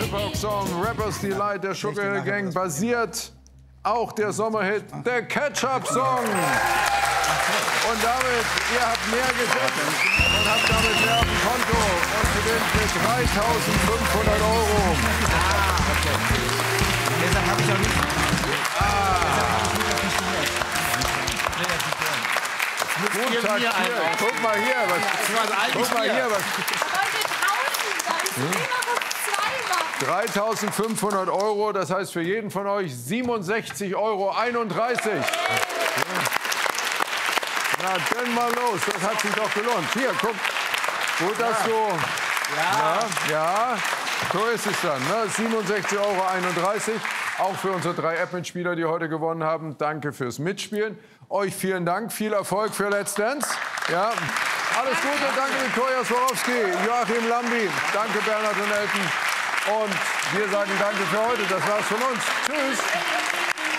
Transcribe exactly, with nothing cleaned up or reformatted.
Hip-Hop-Song Rappers Delight der Sugar Hill Gang basiert auch der Sommerhit der Ketchup-Song. Und damit, ihr habt mehr gesetzt und habt damit mehr auf dem Konto und gewinnt mit dreitausendfünfhundert Euro. Ah, okay. Deshalb habe ich auch nicht... Ah. Gut taktiert. Guck mal hier, was... Guck mal hier, was... dreitausendfünfhundert Euro, das heißt für jeden von euch siebenundsechzig Euro einunddreißig. Na, dann mal los, das hat sich doch gelohnt. Hier, guck, gut, dass du... Ja, ja, so ist es dann, ne? siebenundsechzig Euro einunddreißig. Auch für unsere drei App-Mitspieler, die heute gewonnen haben. Danke fürs Mitspielen. Euch vielen Dank, viel Erfolg für Let's Dance. Ja, alles Gute, danke Viktoria Swarovski, Joachim Lambi, danke Bernhard und Elton. Und wir sagen danke für heute, das war's von uns. Tschüss.